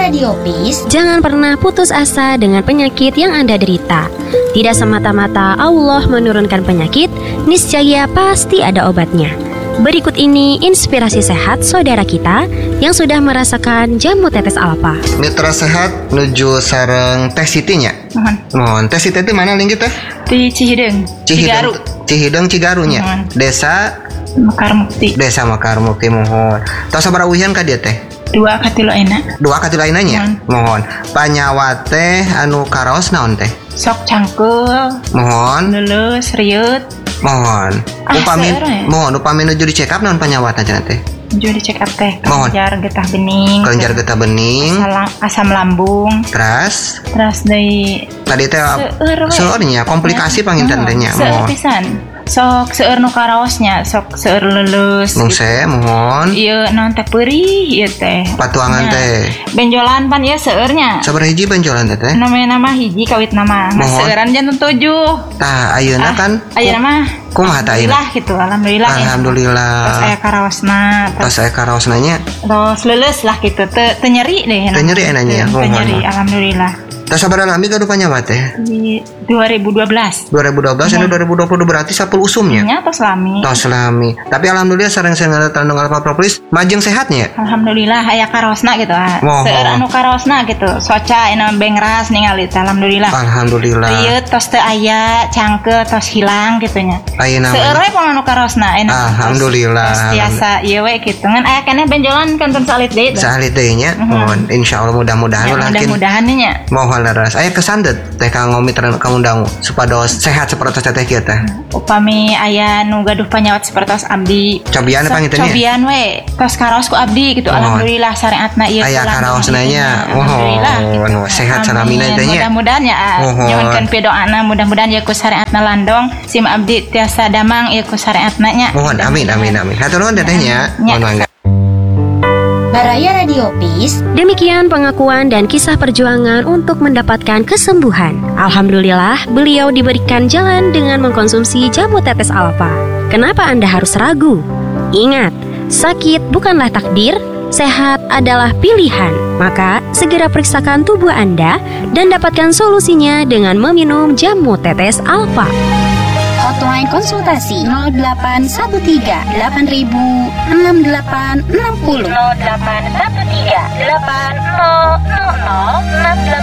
Radio Peace, jangan pernah putus asa dengan penyakit yang Anda derita. Tidak semata-mata Allah menurunkan penyakit, niscaya pasti ada obatnya. Berikut ini inspirasi sehat saudara kita yang sudah merasakan jamu tetes alfa. Mitra sehat nuju sareng Teh Siti nya. Mohon. Teh Siti itu mana lingkit teh? Di Cihideng. Cihideng Cigarunya. Desa Mekar Mukti. Desa Mekar Mukti, mohon. Tos sabaraha uhian ka dieu teh? 2 katilu ayeuna. 2 katilu ayeuna nya. Mohon. Panyawa teh anu karaos naon teh? Sok cangkeul. Mohon. Leuleus rieut. Mohon. Upami nuju di check up naon panyawatna cenah teh? Nuju di check up teh kelenjar getah bening. Kelenjar getah bening. Asam lambung. Terus deui tadi teh seueurnya komplikasi panginten teh nya. Seueur pisan. Sok seueur nu karaosnya, sok seueur leuleus. Nungse mohon. Ieu naon teh peurih ieu teh. Patuangan teh. Benjolan pan ieu seueurnya. Sabaraha hiji benjolan teh? Nama hiji kawit nama. Seueuran janten 7. Tah ayeuna kan? Ayeuna mah kumaha tah ayeuna? Alhamdulillah. Tos aya karaosna. Tos aya karaosna nya. Tos leuleus lah kitu. Teu nyeri deh. Teu nyeri enanya. Teu nyeri alhamdulillah. Tos sabaraha lami gaduh panyawa teh? Di 2012 ini 2020 berarti 10 usumnya? Nya tos lami. Tapi alhamdulillah sareng tandung alfa propolis majeng sehatnya. Alhamdulillah aya karosna gitu. Seueur anu karosna gitu. Soca ina bengras ningali alhamdulillah. Ieu tos teu aya cangkeul tos hilang gitu nya. Seueur we pon anu karosna alhamdulillah. Tiasa ieu we kitu. Ngan aya keneh benjolan kantun salit deui. Salit deui nya. Mohon insyaallah mudah-mudahan mudah-mudahan nya. Mohon leres. Aya kesandet teh ka ngomitran kamu dangu supados sehat sapertos teh kieu teh. Upami aya nu gaduh panyawat sapertos abdi. Cobian panginten nya. Cobian we. Tos karaos ku abdi gitu. Alhamdulillah syariatna ieu. Aya karaosna nya. Alhamdulillah. Sehat salamina teh nya. Mudah-mudahan ya. Nyuwunkeun pidoana mudah-mudahan ieu ku syariatna landong. Sim abdi tiasa damang ieu ku syariatna nya. Mohon amin. Hatur nuhun teh nya. Mohon mangga. Baraya Radio Peace. Demikian pengakuan dan kisah perjuangan untuk mendapatkan kesembuhan. Alhamdulillah, beliau diberikan jalan dengan mengkonsumsi jamu tetes alfa. Kenapa Anda harus ragu? Ingat, sakit bukanlah takdir, sehat adalah pilihan. Maka, segera periksakan tubuh Anda dan dapatkan solusinya dengan meminum jamu tetes alfa. Hotline konsultasi 0813 8000 6860 0813 8000 6860.